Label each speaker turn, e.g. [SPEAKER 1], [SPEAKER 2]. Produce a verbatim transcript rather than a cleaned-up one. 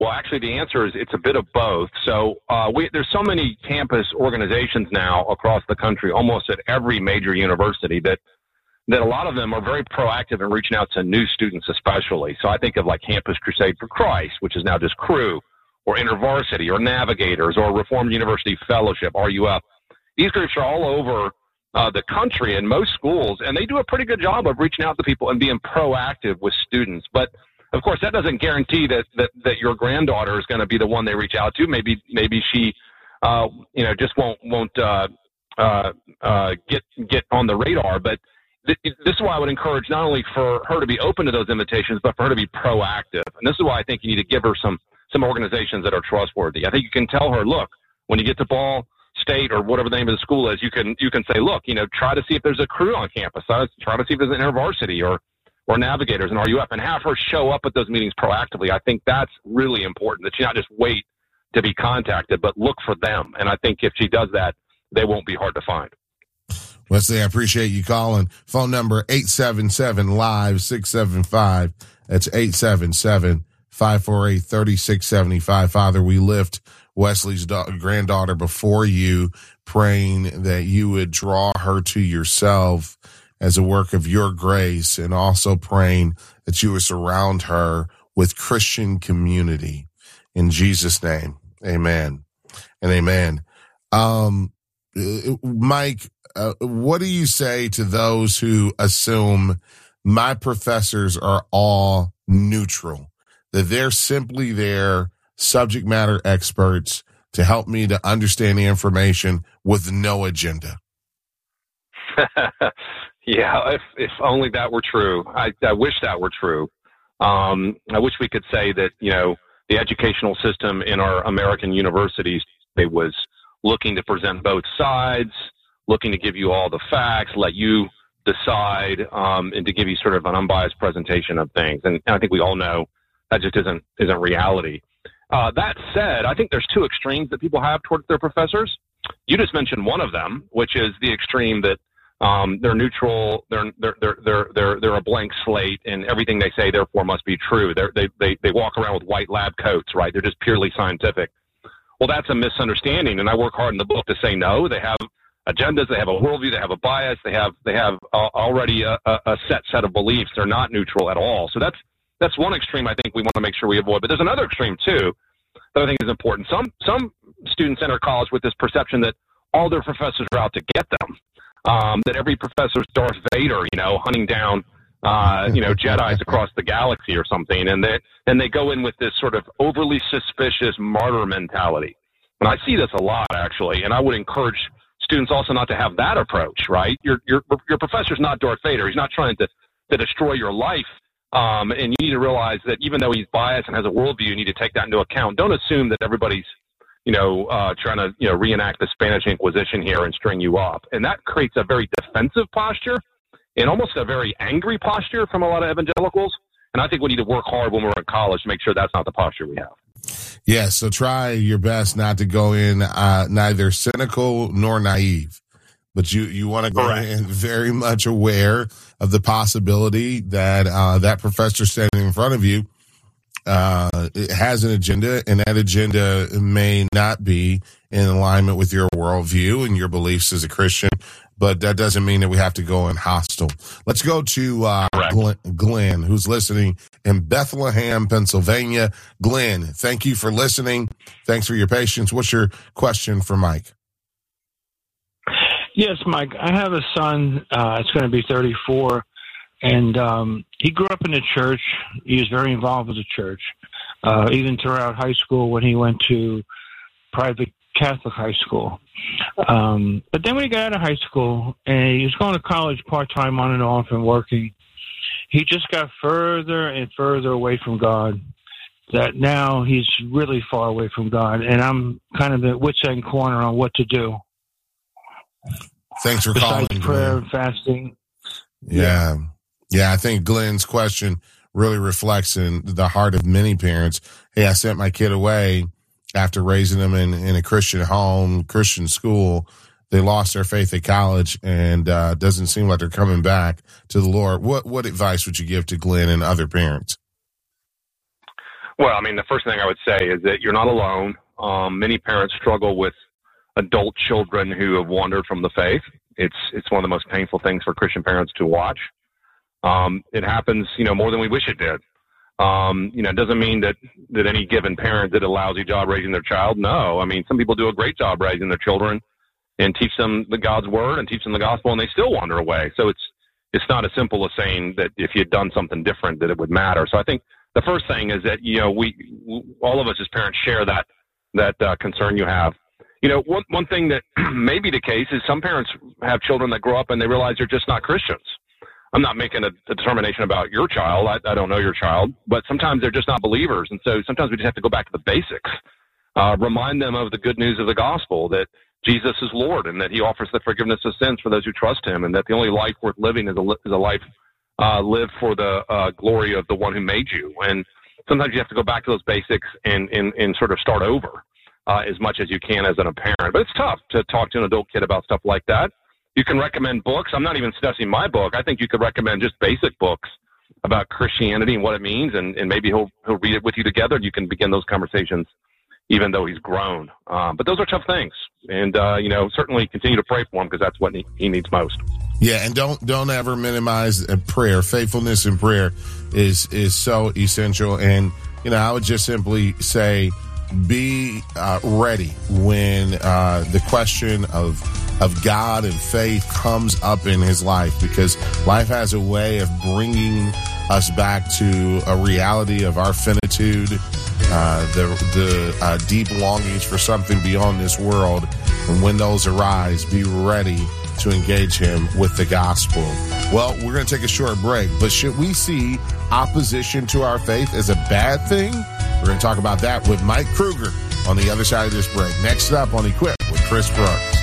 [SPEAKER 1] Well, actually, the answer is it's a bit of both. So uh, we, there's so many campus organizations now across the country, almost at every major university, that that a lot of them are very proactive in reaching out to new students especially. So I think of like Campus Crusade for Christ, which is now just Cru, or InterVarsity, or Navigators, or Reformed University Fellowship, R U F. These groups are all over uh, the country in most schools, and they do a pretty good job of reaching out to people and being proactive with students. But of course, that doesn't guarantee that, that, that your granddaughter is going to be the one they reach out to. Maybe maybe she, uh, you know, just won't won't uh, uh, uh, get get on the radar. But th- this is why I would encourage not only for her to be open to those invitations, but for her to be proactive. And this is why I think you need to give her some some organizations that are trustworthy. I think you can tell her, look, when you get to Ball State or whatever the name of the school is, you can you can say, look, you know, try to see if there's a Cru on campus. Try to see if there's an InterVarsity or or Navigators and R U F, and have her show up at those meetings proactively. I think that's really important, that she not just wait to be contacted, but look for them. And I think if she does that, they won't be hard to find.
[SPEAKER 2] Wesley, I appreciate you calling. Phone number eight seven seven, live, six seven five. That's eight seven seven, five four eight, three six seven five. Father, we lift Wesley's da- granddaughter before you, praying that you would draw her to yourself as a work of your grace, and also praying that you would surround her with Christian community. In Jesus' name, amen and amen. Um, Mike, uh, what do you say to those who assume my professors are all neutral, that they're simply there, subject matter experts, to help me to understand the information with no agenda?
[SPEAKER 1] Yeah, if if only that were true. I, I wish that were true. Um, I wish we could say that, you know, the educational system in our American universities, it was looking to present both sides, looking to give you all the facts, let you decide, um, and to give you sort of an unbiased presentation of things. And, and I think we all know that just isn't isn't reality. Uh, that said, I think there's two extremes that people have towards their professors. You just mentioned one of them, which is the extreme that Um, they're neutral. They're they're they're they're they're they're a blank slate, and everything they say therefore must be true. They're, they they they walk around with white lab coats, right? They're just purely scientific. Well, that's a misunderstanding, and I work hard in the book to say no. They have agendas. They have a worldview. They have a bias. They have they have uh, already a, a set set of beliefs. They're not neutral at all. So that's that's one extreme I think we want to make sure we avoid. But there's another extreme too that I think is important. Some some students enter college with this perception that all their professors are out to get them. Um, that every professor's Darth Vader, you know, hunting down, uh, you know, Jedis across the galaxy or something. And they, and they go in with this sort of overly suspicious martyr mentality. And I see this a lot, actually. And I would encourage students also not to have that approach, right? Your, your, your professor's not Darth Vader. He's not trying to, to destroy your life. Um, and you need to realize that even though he's biased and has a worldview, you need to take that into account. Don't assume that everybody's, you know, uh, trying to, you know, reenact the Spanish Inquisition here and string you up. And that creates a very defensive posture and almost a very angry posture from a lot of evangelicals. And I think we need to work hard when we're in college to make sure that's not the posture we have.
[SPEAKER 2] Yeah, so try your best not to go in uh, neither cynical nor naive. But you, you want to go
[SPEAKER 1] Correct.
[SPEAKER 2] in very much aware of the possibility that uh, that professor standing in front of you uh, it has an agenda, and that agenda may not be in alignment with your worldview and your beliefs as a Christian, but that doesn't mean that we have to go in hostile. Let's go to uh, Glenn, Glenn, who's listening in Bethlehem, Pennsylvania. Glenn, thank you for listening. Thanks for your patience. What's your question for Mike?
[SPEAKER 3] Yes, Mike. I have a son. Uh, it's going to be thirty-four. And um, he grew up in the church. He was very involved with the church, uh, even throughout high school when he went to private Catholic high school. Um, but then when he got out of high school and he was going to college part-time on and off and working, he just got further and further away from God, that now he's really far away from God. And I'm kind of at wit's end corner on what to do.
[SPEAKER 2] Thanks for
[SPEAKER 3] Besides
[SPEAKER 2] calling,
[SPEAKER 3] prayer
[SPEAKER 2] Glenn.
[SPEAKER 3] and fasting.
[SPEAKER 2] Yeah. yeah. Yeah, I think Glenn's question really reflects in the heart of many parents. Hey, I sent my kid away after raising them in, in a Christian home, Christian school. They lost their faith at college, and uh, doesn't seem like they're coming back to the Lord. What what advice would you give to Glenn and other parents?
[SPEAKER 1] Well, I mean, the first thing I would say is that you're not alone. Um, many parents struggle with adult children who have wandered from the faith. It's it's one of the most painful things for Christian parents to watch. Um, it happens, you know, more than we wish it did. Um, you know, it doesn't mean that, that any given parent did a lousy job raising their child. No, I mean, some people do a great job raising their children and teach them the God's word and teach them the gospel, and they still wander away. So it's it's not as simple as saying that if you had done something different that it would matter. So I think the first thing is that, you know, we all of us as parents share that that uh, concern you have. You know, one one thing that may be the case is some parents have children that grow up and they realize they're just not Christians. I'm not making a, a determination about your child. I, I don't know your child, but sometimes they're just not believers. And so sometimes we just have to go back to the basics, uh, remind them of the good news of the gospel, that Jesus is Lord and that he offers the forgiveness of sins for those who trust him, and that the only life worth living is a, is a life uh, lived for the uh, glory of the one who made you. And sometimes you have to go back to those basics and, and, and sort of start over uh, as much as you can as an parent. But it's tough to talk to an adult kid about stuff like that. You can recommend books. I'm not even suggesting my book. I think you could recommend just basic books about Christianity and what it means, and, and maybe he'll he'll read it with you together, and you can begin those conversations even though he's grown. Um, but those are tough things. And, uh, you know, certainly continue to pray for him because that's what he, he needs most.
[SPEAKER 2] Yeah, and don't don't ever minimize prayer. Faithfulness in prayer is is so essential. And, you know, I would just simply say be uh, ready when uh, the question of of God and faith comes up in his life, because life has a way of bringing us back to a reality of our finitude, uh, the the uh, deep longings for something beyond this world. And when those arise, be ready to engage him with the gospel. Well, we're going to take a short break, but should we see opposition to our faith as a bad thing? We're going to talk about that with Mike Kruger on the other side of this break. Next up on Equipped with Chris Brooks.